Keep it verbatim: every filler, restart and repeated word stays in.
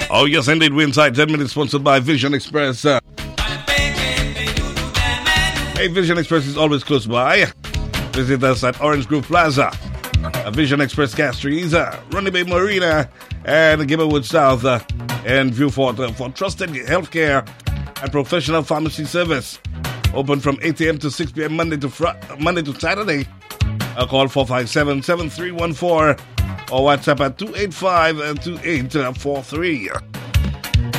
Oh, yes, indeed. We're inside ten minutes, sponsored by Vision Express. Uh, hey, Vision Express is always close by. Visit us at Orange Grove Plaza, uh, Vision Express Castries, uh, Runny Bay Marina, and Gimmerwood South, uh, and Viewfort uh, for trusted healthcare and professional pharmacy service. Open from eight a.m. to six p.m. Monday to fr- Monday to Saturday. Uh, call four five seven, seven three one four or WhatsApp at two eight five, two eight four three.